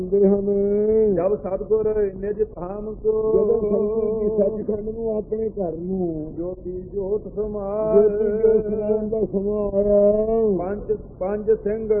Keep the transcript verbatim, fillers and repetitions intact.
ਹਨ। ਜਬ ਸਤਿਗੁਰ ਨਿਜ ਧਾਮ ਕੋ ਜਦੋਂ ਸੰਗਤ ਜੀ ਸੱਚਖੰਡ ਨੂੰ ਆਪਣੇ ਘਰ ਨੂੰ ਜੋਤੀ ਜੋਤ ਜੋਤੀ ਸਮਾਏ ਜੋਤ ਸਮਾਉਣ ਦਾ ਸਮਾਂ ਆਇਆ। ਪੰਜ ਪੰਜ ਸਿੰਘ